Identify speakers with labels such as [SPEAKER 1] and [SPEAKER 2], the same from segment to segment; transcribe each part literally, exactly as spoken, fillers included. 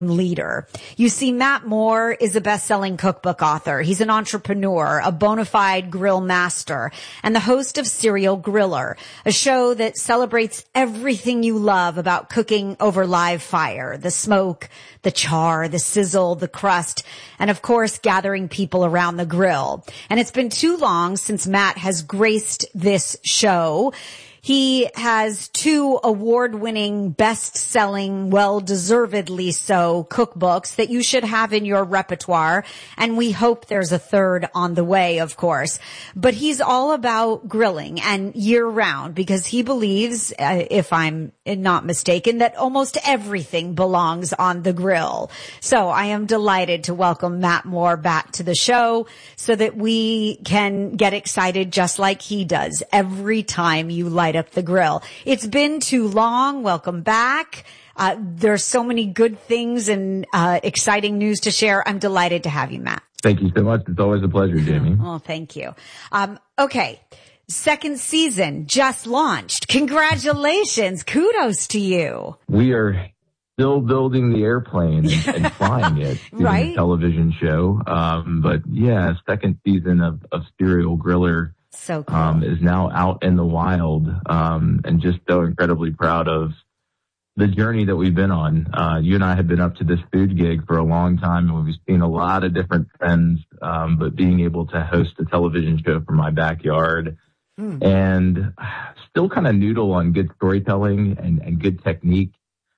[SPEAKER 1] leader. You see, Matt Moore is a best-selling cookbook author. He's an entrepreneur, a bona fide grill master, and the host of Serial Griller, a show that celebrates everything you love about cooking over live fire, the smoke, the char, the sizzle, the crust, and of course, gathering people around the grill. And it's been too long since Matt has graced this show. He has two award-winning, best-selling, well-deservedly so cookbooks that you should have in your repertoire. And we hope there's a third on the way, of course. But he's all about grilling and year-round because he believes, uh, if I'm not mistaken, that almost everything belongs on the grill. So I am delighted to welcome Matt Moore back to the show so that we can get excited just like he does every time you light up the grill. It's been too long. Welcome back. Uh, there's so many good things and uh, exciting news to share. I'm delighted to have you, Matt.
[SPEAKER 2] Thank you so much. It's always a pleasure, Jamie.
[SPEAKER 1] Oh, thank you. Um, okay. Second season just launched. Congratulations. Kudos to you.
[SPEAKER 2] We are still building the airplane and, and flying it.
[SPEAKER 1] Right.
[SPEAKER 2] A television show. Um, but yeah, second season of, of Serial Griller.
[SPEAKER 1] So cool.
[SPEAKER 2] Um, is now out in the wild, um, and just so incredibly proud of the journey that we've been on. Uh, you and I have been up to this food gig for a long time, and we've seen a lot of different trends, um, but being able to host a television show from my backyard mm. and still kind of noodle on good storytelling and, and good technique,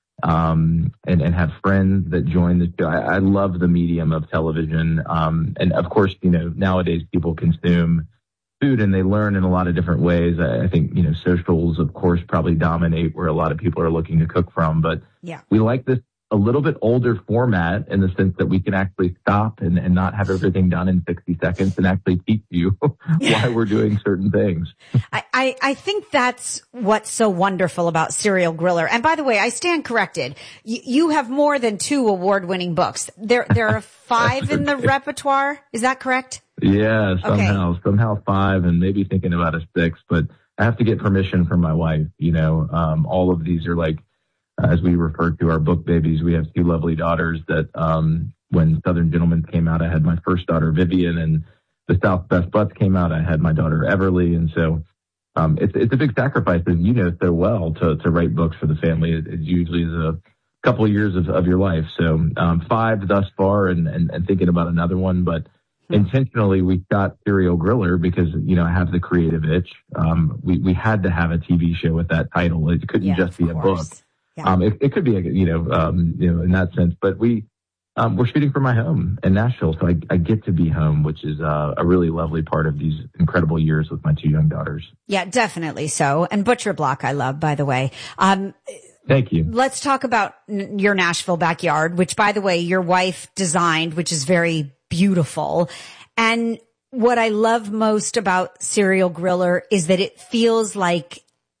[SPEAKER 2] um, and, and have friends that join the show. I, I love the medium of television. Um, and of course, you know, nowadays people consume food and they learn in a lot of different ways. I think, you know, socials, of course, probably dominate where a lot of people are looking to cook from. But
[SPEAKER 1] yeah,
[SPEAKER 2] we like this a little bit older format in the sense that we can actually stop and, and not have everything done in sixty seconds and actually teach you why we're doing certain things.
[SPEAKER 1] I, I, I think that's what's so wonderful about Serial Griller. And by the way, I stand corrected. You, you have more than two award-winning books. There, there are five in the repertoire. Is that correct?
[SPEAKER 2] Yeah, somehow,
[SPEAKER 1] okay.
[SPEAKER 2] somehow five and maybe thinking about a six, but I have to get permission from my wife. You know, um, all of these are like, uh, as we refer to our book babies, we have two lovely daughters that, um, when Southern Gentlemen came out, I had my first daughter, Vivian, and the South Best Butts came out, I had my daughter, Everly. And so, um, it's, it's a big sacrifice, as you know so well, to, to write books for the family. It, it usually is a couple of years of, of your life. So, um, five thus far and, and, and thinking about another one, but intentionally, we got Serial Griller because, you know, I have the creative itch. Um, we, we had to have a T V show with that title. It couldn't
[SPEAKER 1] yeah,
[SPEAKER 2] just be a book.
[SPEAKER 1] Yeah.
[SPEAKER 2] Um, it, it could be, a, you know, um, you know, in that sense, but we, um, we're shooting from my home in Nashville. So I, I get to be home, which is uh, a really lovely part of these incredible years with my two young daughters.
[SPEAKER 1] Yeah, definitely so. And Butcher Block, I love, by the way. Um,
[SPEAKER 2] Thank you.
[SPEAKER 1] Let's talk about n- your Nashville backyard, which, by the way, your wife designed, which is very beautiful. And what I love most about Serial Griller is that it feels like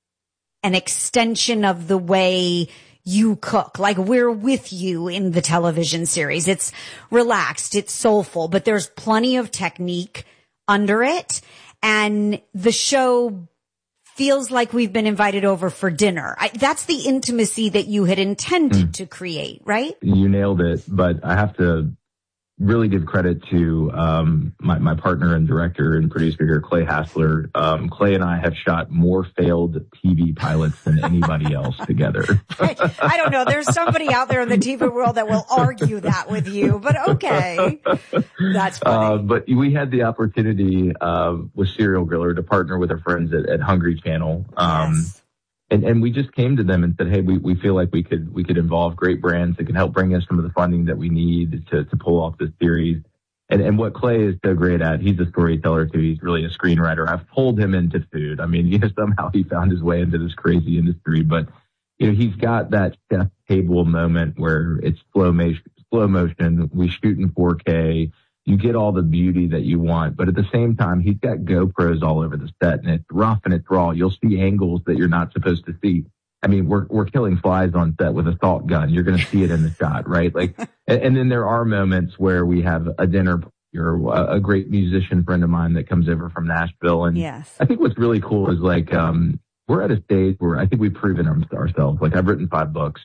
[SPEAKER 1] an extension of the way you cook. Like we're with you in the television series. It's relaxed, it's soulful, but there's plenty of technique under it. And the show feels like we've been invited over for dinner. I, that's the intimacy that you had intended mm. to create, right?
[SPEAKER 2] You nailed it. But I have to really give credit to um my, my partner and director and producer here, Clay Hassler. Um, Clay and I have shot more failed T V pilots than anybody else together.
[SPEAKER 1] I, I don't know. There's somebody out there in the T V world that will argue that with you, but okay. That's funny. Uh,
[SPEAKER 2] but we had the opportunity uh, with Serial Griller to partner with our friends at, at Hungry Channel. Um,
[SPEAKER 1] yes.
[SPEAKER 2] And, and we just came to them and said, hey, we, we feel like we could, we could involve great brands that can help bring us some of the funding that we need to, to pull off this series. And, and what Clay is so great at, he's a storyteller too. He's really a screenwriter. I've pulled him into food. I mean, you know, somehow he found his way into this crazy industry, but you know, he's got that chef table moment where it's slow motion, slow motion. We shoot in four K. You get all the beauty that you want, but at the same time, he's got GoPros all over the set, and it's rough and it's raw. You'll see angles that you're not supposed to see. I mean, we're we're killing flies on set with a salt gun. You're going to see it in the shot, right? Like, and, and then there are moments where we have a dinner. You're a, a great musician friend of mine that comes over from Nashville, and
[SPEAKER 1] yes.
[SPEAKER 2] I think what's really cool is like um we're at a stage where I think we've proven our, ourselves. Like, I've written five books.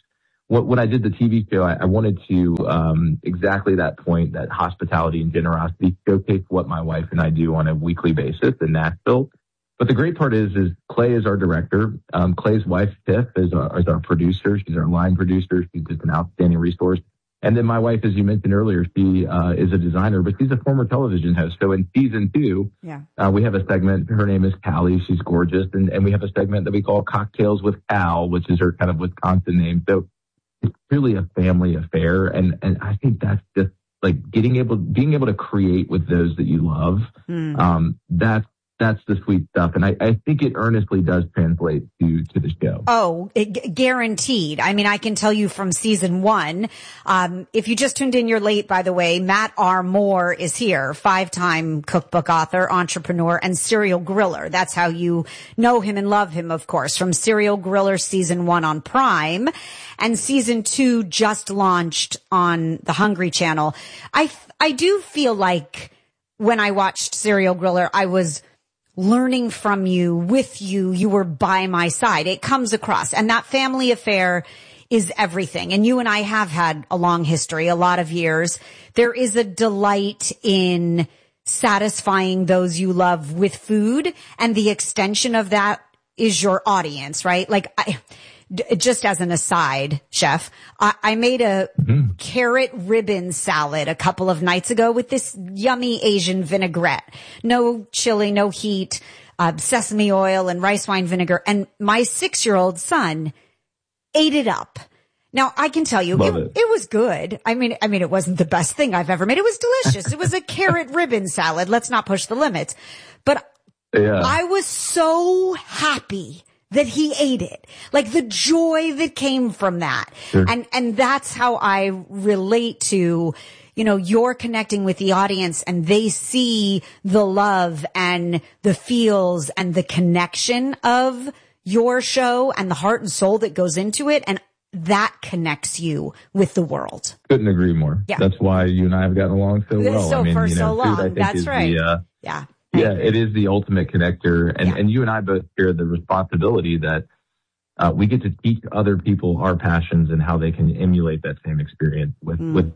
[SPEAKER 2] what, when I did the T V show, I, I wanted to, um, exactly that point, that hospitality and generosity, showcase what my wife and I do on a weekly basis in Nashville. But the great part is, is Clay is our director. Um, Clay's wife, Tiff, is our, is our producer. She's our line producer. She's just an outstanding resource. And then my wife, as you mentioned earlier, she uh, is a designer, but she's a former television host. So in season two, yeah. uh, we have a segment. Her name is Callie. She's gorgeous. And, and we have a segment that we call Cocktails with Cal, which is her kind of Wisconsin name. So it's really a family affair. And, and I think that's just like getting able, being able to create with those that you love. Mm. Um, that's, That's the sweet stuff. And I, I think it earnestly does translate to, to the show.
[SPEAKER 1] Oh, it, guaranteed. I mean, I can tell you from season one, um, if you just tuned in, you're late, by the way, Matt R. Moore is here, five-time cookbook author, entrepreneur, and serial griller. That's how you know him and love him, of course, from Serial Griller season one on Prime, and season two just launched on the Hungry Channel. I, I do feel like when I watched Serial Griller, I was learning from you, with you, you were by my side. It comes across. And that family affair is everything. And you and I have had a long history, a lot of years. There is a delight in satisfying those you love with food. And the extension of that is your audience, right? Like, I, just as an aside, Chef, I, I made a mm-hmm. carrot ribbon salad a couple of nights ago with this yummy Asian vinaigrette. No chili, no heat, uh, sesame oil and rice wine vinegar. And my six-year-old son ate it up. Now, I can tell you, it, it. it was good. I mean, I mean, it wasn't the best thing I've ever made. It was delicious. It was a carrot ribbon salad. Let's not push the limits. But yeah. I was so happy that he ate it. Like the joy that came from that. Sure. And, and that's how I relate to, you know, you're connecting with the audience and they see the love and the feels and the connection of your show and the heart and soul that goes into it. And that connects you with the world.
[SPEAKER 2] Couldn't agree more. Yeah. That's why you and I have gotten along so well.
[SPEAKER 1] So
[SPEAKER 2] I mean,
[SPEAKER 1] for
[SPEAKER 2] you know,
[SPEAKER 1] so long.
[SPEAKER 2] Food, I think,
[SPEAKER 1] that's
[SPEAKER 2] is
[SPEAKER 1] right.
[SPEAKER 2] The, uh,
[SPEAKER 1] yeah.
[SPEAKER 2] Yeah, it is the ultimate connector. And, yeah. and you and I both share the responsibility that uh, we get to teach other people our passions and how they can emulate that same experience with, mm. with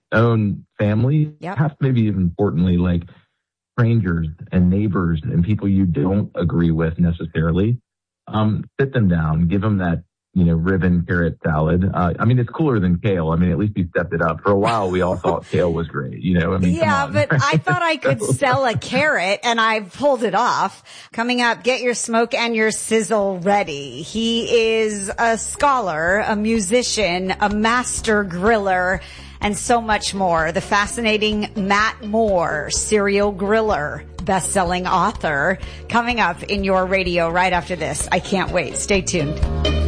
[SPEAKER 2] own family. Yep. Perhaps maybe even importantly, like strangers and neighbors and people you don't agree with necessarily. Um, sit them down, give them that, you know, ribbon carrot salad. Uh, I mean, it's cooler than kale. I mean, at least you stepped it up. For a while, we all thought kale was great, you know, I mean,
[SPEAKER 1] yeah, but I thought I could sell a carrot and I pulled it off. Coming up, get your smoke and your sizzle ready. He is a scholar, a musician, a master griller, and so much more. The fascinating Matt Moore, serial griller, best-selling author, coming up in your radio right after this. I can't wait. Stay tuned.